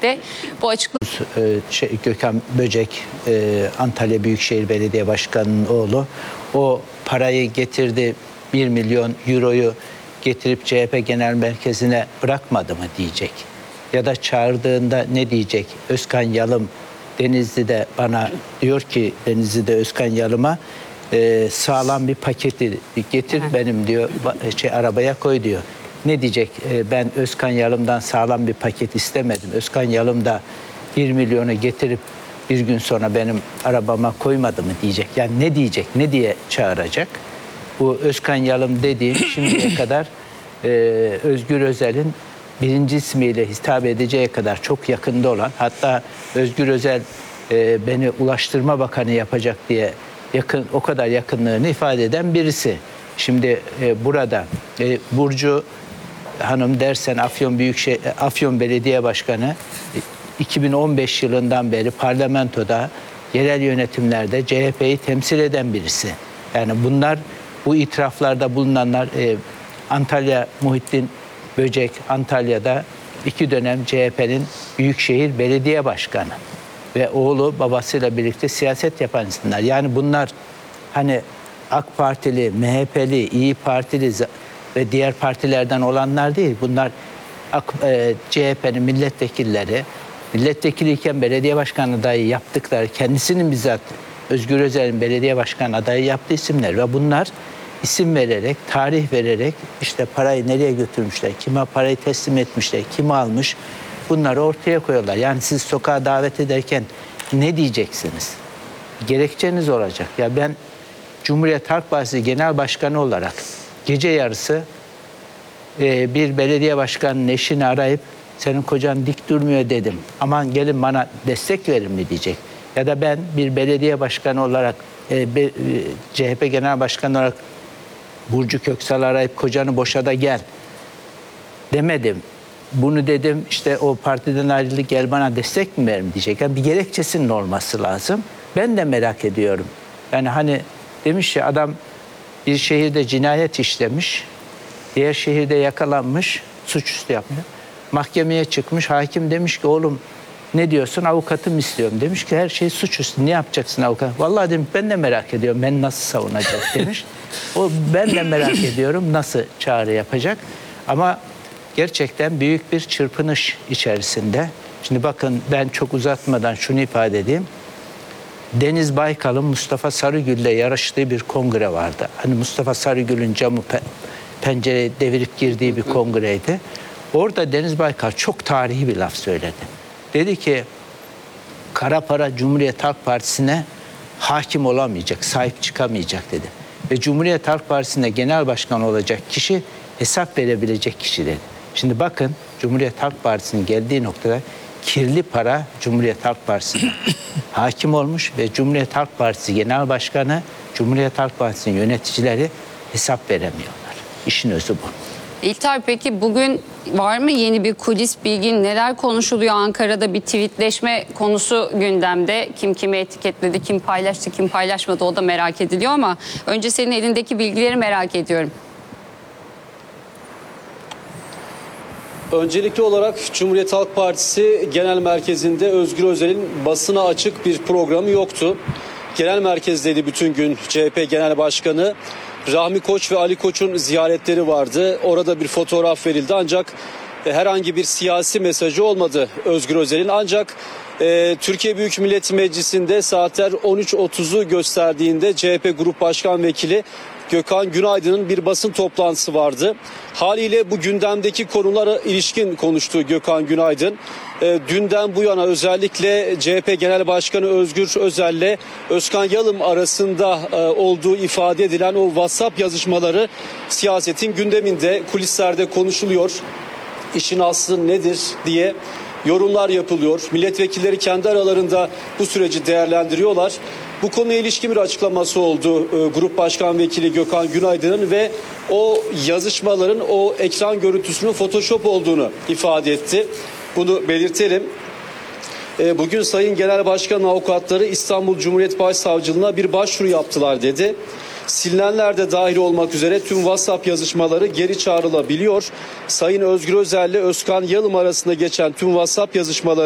birlikte bu açıklama... Gökhan Böcek, Antalya Büyükşehir Belediye Başkanı'nın oğlu, o parayı getirdi, 1 milyon euroyu getirip CHP Genel Merkezi'ne bırakmadı mı diyecek. Ya da çağırdığında ne diyecek? Özkan Yalım Denizli'de bana diyor ki, Denizli'de Özkan Yalım'a sağlam bir paketi getir benim diyor, arabaya koy diyor. Ne diyecek? Ben Özkan Yalım'dan sağlam bir paket istemedim. Özkan Yalım da 1 milyonu getirip bir gün sonra benim arabama koymadı mı diyecek. Yani ne diyecek? Ne diye çağıracak? Bu Özkan Yalım dediğim şimdiye kadar Özgür Özel'in birinci ismiyle hitap edeceği kadar çok yakında olan, hatta Özgür Özel beni Ulaştırma Bakanı yapacak diye o kadar yakınlığını ifade eden birisi. Şimdi burada Burcu Hanım dersen Afyon Belediye Başkanı 2015 yılından beri parlamentoda, yerel yönetimlerde CHP'yi temsil eden birisi. Yani bunlar, bu itiraflarda bulunanlar, Antalya Muhittin Böcek Antalya'da 2 dönem CHP'nin Büyükşehir Belediye Başkanı ve oğlu babasıyla birlikte siyaset yapan insanlar. Yani bunlar hani AK Partili, MHP'li, İyi Partili ve diğer partilerden olanlar değil. Bunlar CHP'nin milletvekilleri, milletvekiliyken belediye başkanı adayı yaptıkları, kendisinin bizzat Özgür Özel'in belediye başkanı adayı yaptığı isimler ve bunlar isim vererek, tarih vererek işte parayı nereye götürmüşler, kime parayı teslim etmişler, kim almış, bunları ortaya koyuyorlar. Yani siz sokağa davet ederken ne diyeceksiniz? Gerekçeniz olacak. Ya ben Cumhuriyet Halk Partisi Genel Başkanı olarak gece yarısı bir belediye başkanının eşini arayıp senin kocan dik durmuyor dedim, aman gelin bana destek verin mi diyecek. Ya da ben bir belediye başkanı olarak CHP Genel Başkanı olarak Burcu Köksal'ı arayıp kocanı boşa da gel demedim. Bunu dedim, işte o partiden ayrılık, gel bana destek mi verin diyecek. Yani bir gerekçesinin olması lazım. Ben de merak ediyorum. Yani hani demiş ya, adam bir şehirde cinayet işlemiş, diğer şehirde yakalanmış, suçüstü yapmıyor. Mahkemeye çıkmış, hakim demiş ki oğlum ne diyorsun, avukatım istiyorum. Demiş ki her şey suçüstü, ne yapacaksın avukat? Vallahi demiş ben de merak ediyorum, ben nasıl savunacak demiş. Ben de merak ediyorum nasıl çağrı yapacak. Ama gerçekten büyük bir çırpınış içerisinde. Şimdi bakın, ben çok uzatmadan şunu ifade edeyim. Deniz Baykal'ın Mustafa Sarıgül'le yarıştığı bir kongre vardı. Hani Mustafa Sarıgül'ün camı pencereyi devirip girdiği bir kongreydi. Orada Deniz Baykal çok tarihi bir laf söyledi. Dedi ki kara para Cumhuriyet Halk Partisi'ne hakim olamayacak, sahip çıkamayacak dedi. Ve Cumhuriyet Halk Partisi'ne genel başkan olacak kişi hesap verebilecek kişi dedi. Şimdi bakın, Cumhuriyet Halk Partisi'nin geldiği noktada kirli para Cumhuriyet Halk Partisi'ne hakim olmuş ve Cumhuriyet Halk Partisi Genel Başkanı, Cumhuriyet Halk Partisi'nin yöneticileri hesap veremiyorlar. İşin özü bu. İlter, peki bugün var mı yeni bir kulis bilgin? Neler konuşuluyor Ankara'da? Bir tweetleşme konusu gündemde. Kim kimi etiketledi, kim paylaştı, kim paylaşmadı, o da merak ediliyor ama önce senin elindeki bilgileri merak ediyorum. Öncelikli olarak Cumhuriyet Halk Partisi Genel Merkezi'nde Özgür Özel'in basına açık bir programı yoktu. Genel merkezdeydi bütün gün CHP Genel Başkanı. Rahmi Koç ve Ali Koç'un ziyaretleri vardı. Orada bir fotoğraf verildi ancak herhangi bir siyasi mesajı olmadı Özgür Özel'in. Ancak Türkiye Büyük Millet Meclisi'nde saatler 13.30'u gösterdiğinde CHP Grup Başkan Vekili Gökhan Günaydın'ın bir basın toplantısı vardı. Haliyle bu gündemdeki konulara ilişkin konuştu Gökhan Günaydın. Dünden bu yana özellikle CHP Genel Başkanı Özgür Özel'le Özkan Yalım arasında olduğu ifade edilen o WhatsApp yazışmaları siyasetin gündeminde, kulislerde konuşuluyor. İşin aslı nedir diye yorumlar yapılıyor. Milletvekilleri kendi aralarında bu süreci değerlendiriyorlar. Bu konuya ilişkin bir açıklaması oldu Grup Başkan Vekili Gökhan Günaydın'ın ve o yazışmaların, o ekran görüntüsünün Photoshop olduğunu ifade etti. Bunu belirtelim. Bugün Sayın Genel Başkan avukatları İstanbul Cumhuriyet Başsavcılığına bir başvuru yaptılar dedi. Silinenler de dahil olmak üzere tüm WhatsApp yazışmaları geri çağrılabiliyor. Sayın Özgür Özel ile Özkan Yalım arasında geçen tüm WhatsApp yazışmaları